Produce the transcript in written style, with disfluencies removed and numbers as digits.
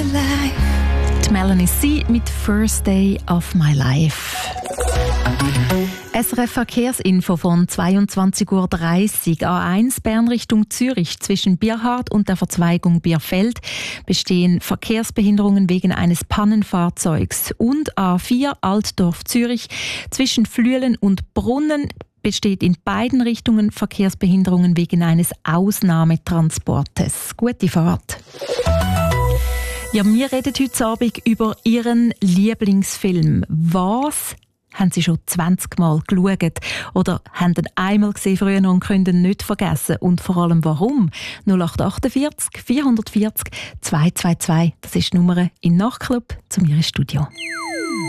life. Die Melanie C. mit First Day of My Life. SRF Verkehrsinfo von 22:30 Uhr. A1 Bern Richtung Zürich zwischen Bierhard und der Verzweigung Bierfeld bestehen Verkehrsbehinderungen wegen eines Pannenfahrzeugs. Und A4 Altdorf Zürich zwischen Flüelen und Brunnen besteht in beiden Richtungen Verkehrsbehinderungen wegen eines Ausnahmetransportes. Gute Fahrt. Ja, wir reden heute Abend über Ihren Lieblingsfilm. Was haben Sie schon 20 Mal geschaut? Oder haben ihn einmal gesehen früher und können ihn nicht vergessen? Und vor allem warum? 0848 440 222, das ist die Nummer in Nachtclub zu mir im Studio.